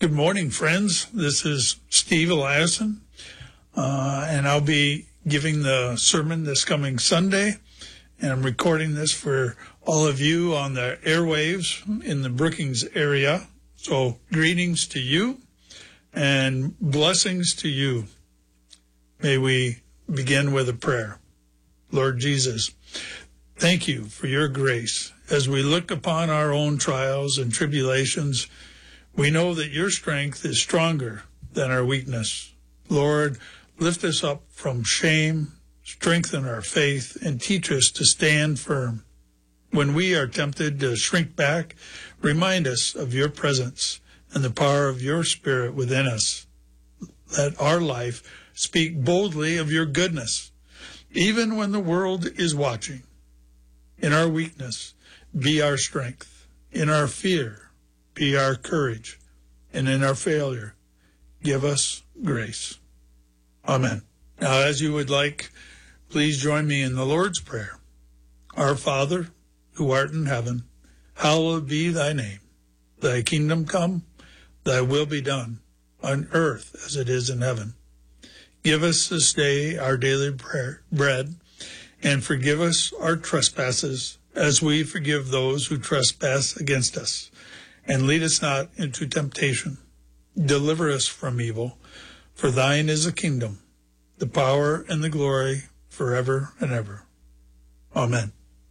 Good morning, friends. This is Steve Eliason, and I'll be giving the sermon this coming Sunday, and I'm recording this for all of you on the airwaves in the Brookings area. So greetings to you and blessings to you. May we begin with a prayer. Lord Jesus, thank you for your grace. As we look upon our own trials and tribulations, we know that your strength is stronger than our weakness. Lord, lift us up from shame, strengthen our faith, and teach us to stand firm. When we are tempted to shrink back, remind us of your presence and the power of your Spirit within us. Let our life speak boldly of your goodness, even when the world is watching. In our weakness, be our strength. In our fear, be our courage, and in our failure, give us grace. Amen. Now, as you would like, please join me in the Lord's Prayer. Our Father, who art in heaven, hallowed be thy name. Thy kingdom come, thy will be done, on earth as it is in heaven. Give us this day our daily bread, and forgive us our trespasses, as we forgive those who trespass against us. And lead us not into temptation. Deliver us from evil. For thine is the kingdom, the power, and the glory forever and ever. Amen.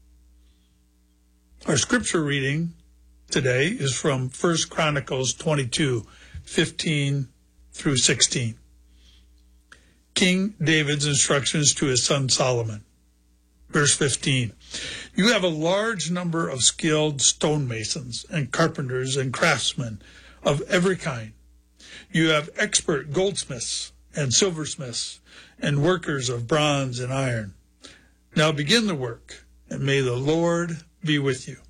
Our scripture reading today is from 1 Chronicles 22:15 through 16. King David's instructions to his son Solomon. Verse 15, you have a large number of skilled stonemasons and carpenters and craftsmen of every kind. You have expert goldsmiths and silversmiths and workers of bronze and iron. Now begin the work, and may the Lord be with you.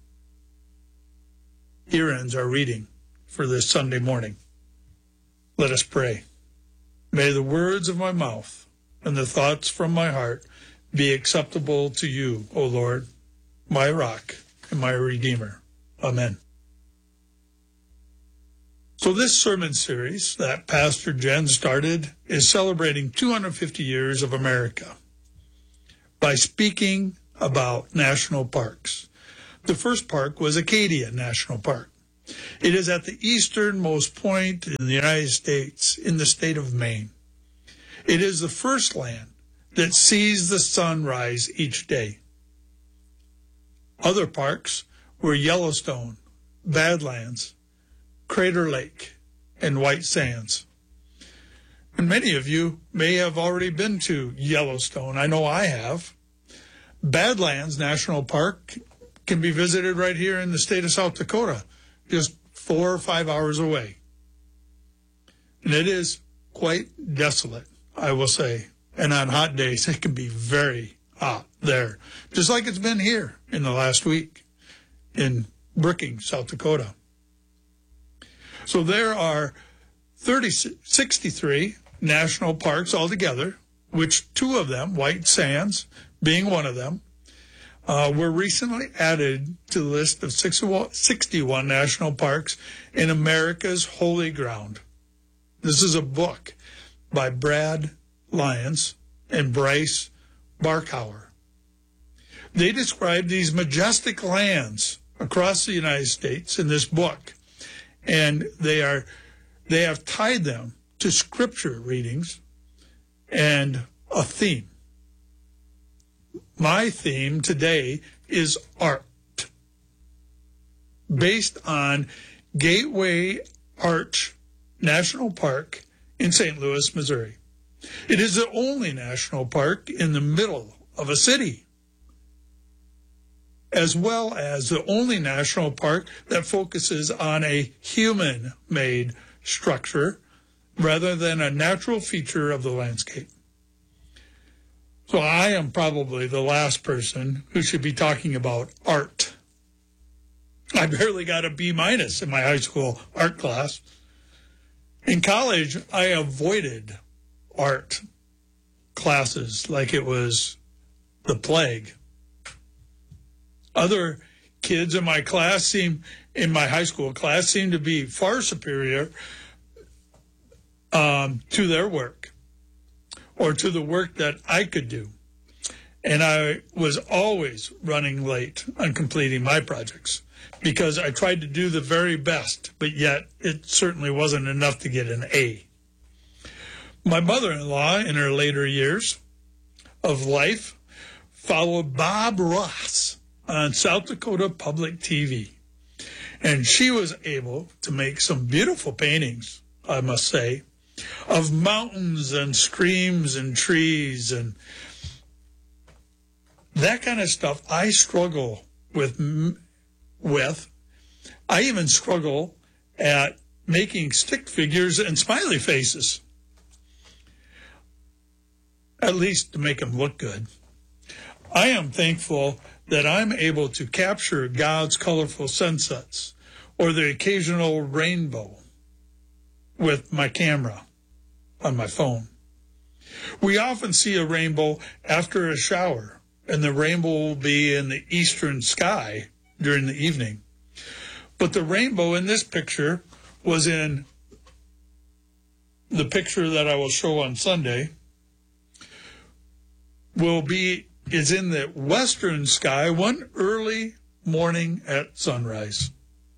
Here ends our reading for this Sunday morning. Let us pray. May the words of my mouth and the thoughts from my heart be acceptable to you, O Lord, my rock and my redeemer. Amen. So this sermon series that Pastor Jen started is celebrating 250 years of America by speaking about national parks. The first park was Acadia National Park. It is at the easternmost point in the United States, in the state of Maine. It is the first land that sees the sun rise each day. Other parks were Yellowstone, Badlands, Crater Lake, and White Sands. And many of you may have already been to Yellowstone. I know I have. Badlands National Park can be visited right here in the state of South Dakota, just 4 or 5 hours away. And it is quite desolate, I will say. And on hot days, it can be very hot there, just like it's been here in the last week in Brookings, South Dakota. So there are 63 national parks altogether, which 2 of them, White Sands being one of them, were recently added to the list of 61 national parks in America's Holy Ground. This is a book by Brad Lyons and Bryce Barkauer. They describe these majestic lands across the United States in this book, and they have tied them to scripture readings and a theme. My theme today is art, based on Gateway Arch National Park in St. Louis, Missouri. It is the only national park in the middle of a city, as well as the only national park that focuses on a human-made structure rather than a natural feature of the landscape. So I am probably the last person who should be talking about art. I barely got a B- in my high school art class. In college, I avoided art classes like it was the plague. Other kids in my high school class seemed to be far superior to their work or to the work that I could do. And I was always running late on completing my projects because I tried to do the very best, but yet it certainly wasn't enough to get an A. My mother-in-law, in her later years of life, followed Bob Ross on South Dakota Public TV. And she was able to make some beautiful paintings, I must say, of mountains and streams and trees and that kind of stuff. I struggle with. I even struggle at making stick figures and smiley faces, at least to make them look good. I am thankful that I'm able to capture God's colorful sunsets or the occasional rainbow with my camera on my phone. We often see a rainbow after a shower, and the rainbow will be in the eastern sky during the evening. But the rainbow in this picture was in the picture that I will show on Sunday, is in the western sky one early morning at sunrise.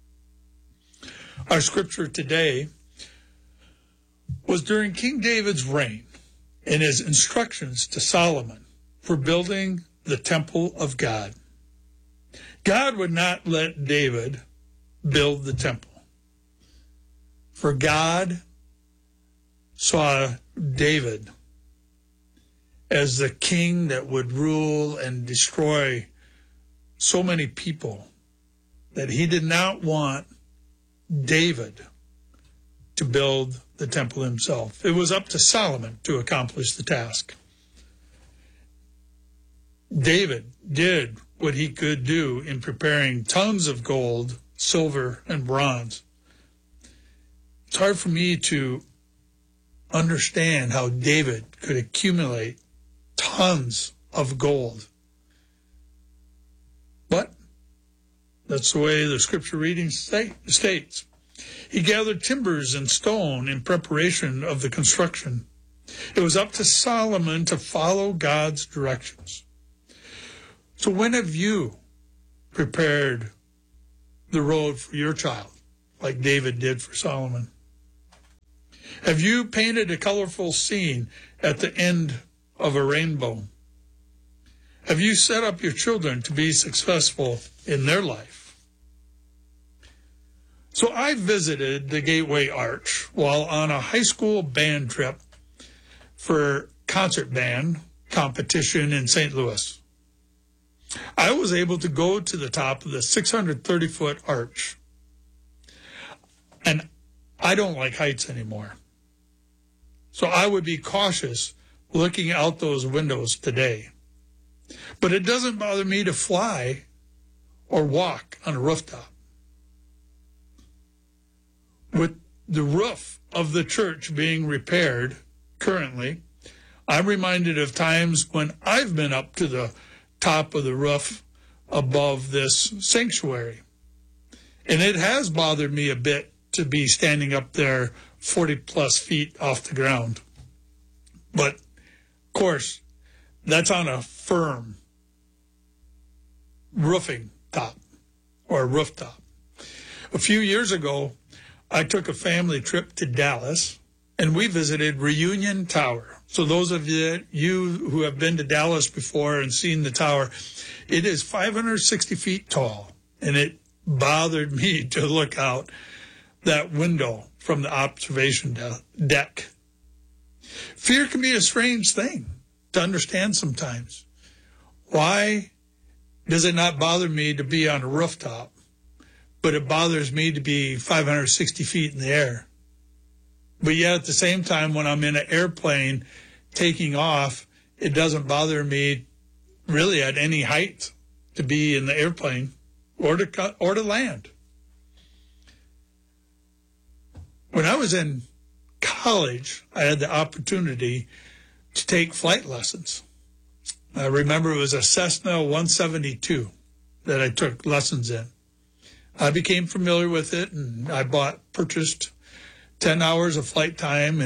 Our scripture today was during King David's reign and his instructions to Solomon for building the temple of God. God would not let David build the temple, for God saw David as the king that would rule and destroy so many people that he did not want David to build the temple himself. It was up to Solomon to accomplish the task. David did what he could do in preparing tons of gold, silver, and bronze. It's hard for me to understand how David could accumulate tons of gold. But that's the way the scripture reading states. He gathered timbers and stone in preparation of the construction. It was up to Solomon to follow God's directions. So when have you prepared the road for your child, like David did for Solomon? Have you painted a colorful scene at the end of a rainbow? Have you set up your children to be successful in their life? So I visited the Gateway Arch while on a high school band trip for concert band competition in St. Louis. I was able to go to the top of the 630-foot arch. And I don't like heights anymore. So I would be cautious looking out those windows today. But it doesn't bother me to fly or walk on a rooftop. With the roof of the church being repaired currently, I'm reminded of times when I've been up to the top of the roof above this sanctuary. And it has bothered me a bit to be standing up there 40 plus feet off the ground. But, of course, that's on a firm roofing top or rooftop. A few years ago, I took a family trip to Dallas, and we visited Reunion Tower. So those of you who have been to Dallas before and seen the tower, it is 560 feet tall, and it bothered me to look out that window from the observation deck. Fear can be a strange thing to understand sometimes. Why does it not bother me to be on a rooftop, but it bothers me to be 560 feet in the air? But yet at the same time, when I'm in an airplane taking off, it doesn't bother me really at any height to be in the airplane or to land. When I was in college, I had the opportunity to take flight lessons. I remember it was a Cessna 172 that I took lessons in. I became familiar with it, and I purchased 10 hours of flight time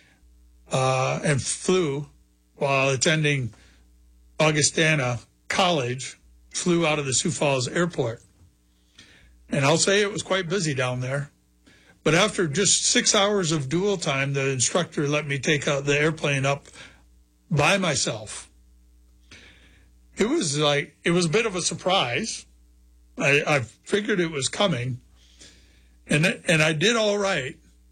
and flew while attending Augustana College, flew out of the Sioux Falls Airport. And I'll say it was quite busy down there. But after just 6 hours of dual time, the instructor let me take the airplane up by myself. It was a bit of a surprise. I figured it was coming, and I did all right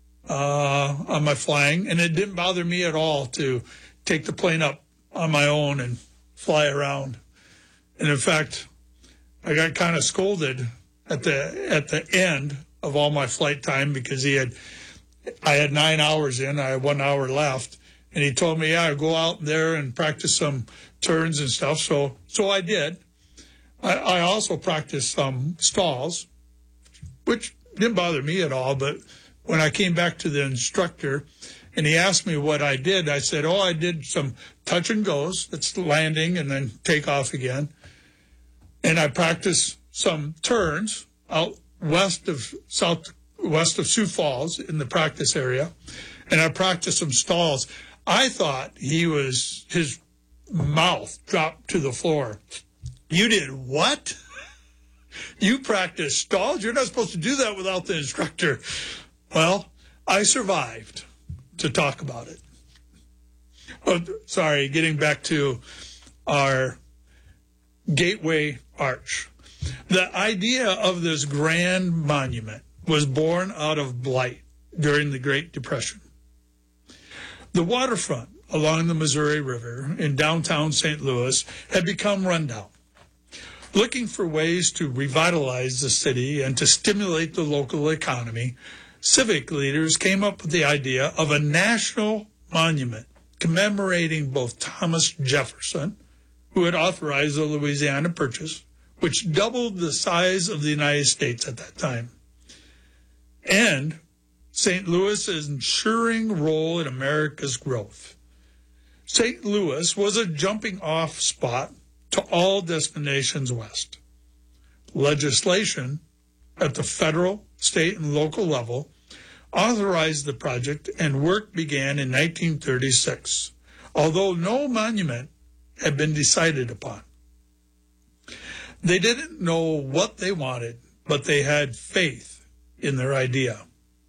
on my flying, and it didn't bother me at all to take the plane up on my own and fly around. And in fact, I got kind of scolded at the end of all my flight time because I had 9 hours in, I had 1 hour left, and he told me, yeah, go out there and practice some turns and stuff. So I did. I also practiced some stalls, which didn't bother me at all. But when I came back to the instructor and he asked me what I did, I said, I did some touch and goes. That's landing and then take off again. And I practiced some turns out west of Sioux Falls in the practice area. And I practiced some stalls. I thought his mouth dropped to the floor. You did what? You practiced stalls? You're not supposed to do that without the instructor. Well, I survived to talk about it. Oh, sorry, getting back to our Gateway Arch. The idea of this grand monument was born out of blight during the Great Depression. The waterfront along the Missouri River in downtown St. Louis had become rundown. Looking for ways to revitalize the city and to stimulate the local economy, civic leaders came up with the idea of a national monument commemorating both Thomas Jefferson, who had authorized the Louisiana Purchase, which doubled the size of the United States at that time, and St. Louis's ensuring role in America's growth. St. Louis was a jumping-off spot to all destinations west. Legislation at the federal, state, and local level authorized the project, and work began in 1936, although no monument had been decided upon. They didn't know what they wanted, but they had faith in their idea.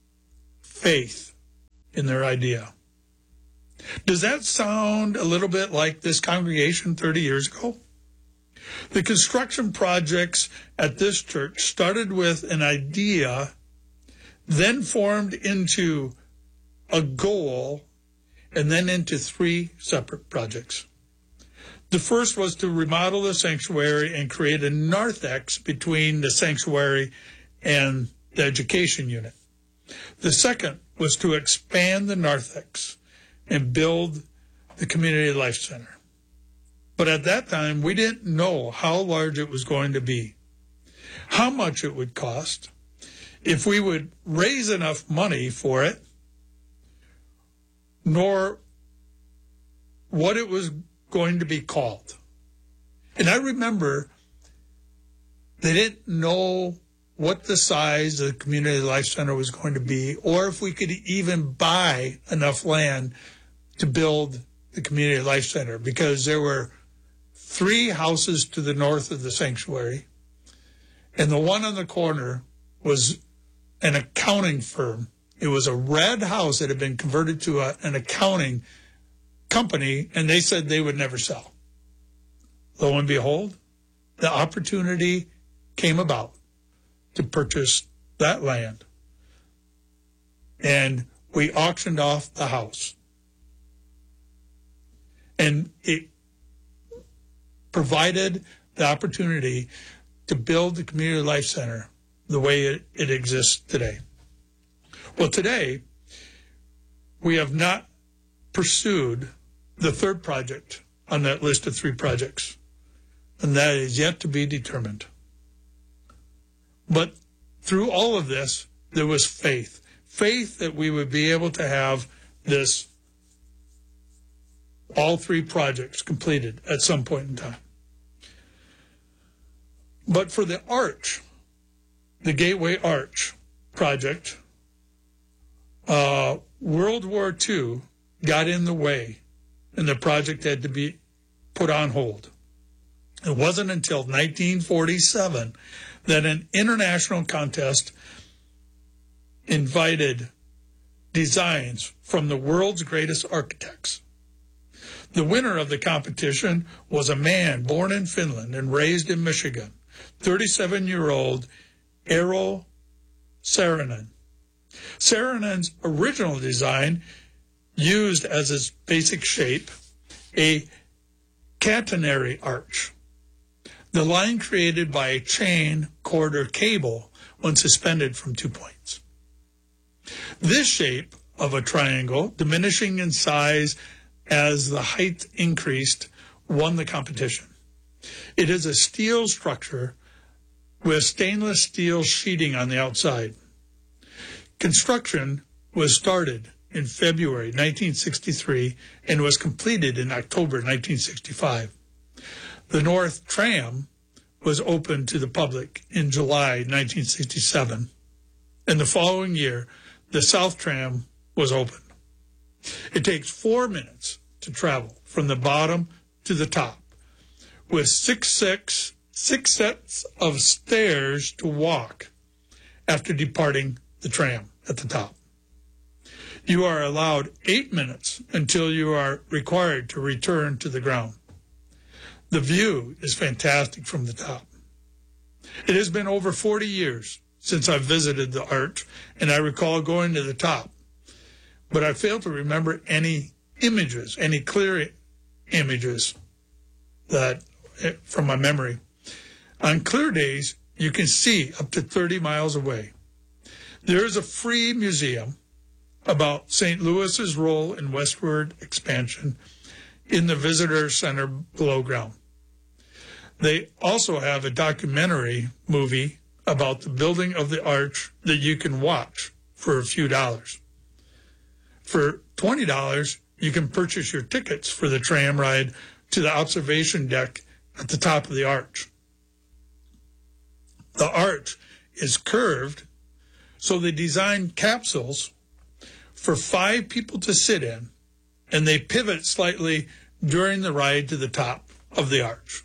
Faith in their idea. Does that sound a little bit like this congregation 30 years ago? The construction projects at this church started with an idea, then formed into a goal, and then into 3 separate projects. The first was to remodel the sanctuary and create a narthex between the sanctuary and the education unit. The second was to expand the narthex and build the community life center. But at that time, we didn't know how large it was going to be, how much it would cost, if we would raise enough money for it, nor what it was going to be called. And I remember they didn't know what the size of the community life center was going to be, or if we could even buy enough land to build the community life center, because there were 3 houses to the north of the sanctuary, and the one on the corner was an accounting firm. It was a red house that had been converted to an accounting company, and they said they would never sell. Lo and behold, the opportunity came about to purchase that land, and we auctioned off the house. And it provided the opportunity to build the community life center the way it exists today. Well, today, we have not pursued the third project on that list of 3 projects, and that is yet to be determined. But through all of this, there was faith that we would be able to have all 3 projects completed at some point in time. But for the arch, the Gateway Arch project, World War II got in the way, and the project had to be put on hold. It wasn't until 1947 that an international contest invited designs from the world's greatest architects. The winner of the competition was a man born in Finland and raised in Michigan, 37-year-old Eero Saarinen. Saarinen's original design used as its basic shape a catenary arch, the line created by a chain, cord, or cable when suspended from 2 points. This shape of a triangle, diminishing in size as the height increased, won the competition. It is a steel structure with stainless steel sheeting on the outside. Construction was started in February 1963 and was completed in October 1965. The North Tram was opened to the public in July 1967, and the following year, the South Tram was opened. It takes 4 minutes to travel from the bottom to the top, with six sets of stairs to walk after departing the tram at the top. You are allowed 8 minutes until you are required to return to the ground. The view is fantastic from the top. It has been over 40 years since I visited the arch, and I recall going to the top, but I fail to remember any images, any clear images that from my memory. On clear days, you can see up to 30 miles away. There is a free museum about St. Louis's role in westward expansion in the visitor center below ground. They also have a documentary movie about the building of the arch that you can watch for a few dollars. For $20, you can purchase your tickets for the tram ride to the observation deck at the top of the arch. The arch is curved, so they designed capsules for 5 people to sit in, and they pivot slightly during the ride to the top of the arch.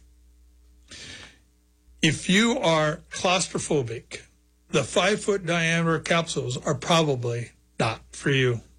If you are claustrophobic, the 5-foot diameter capsules are probably not for you.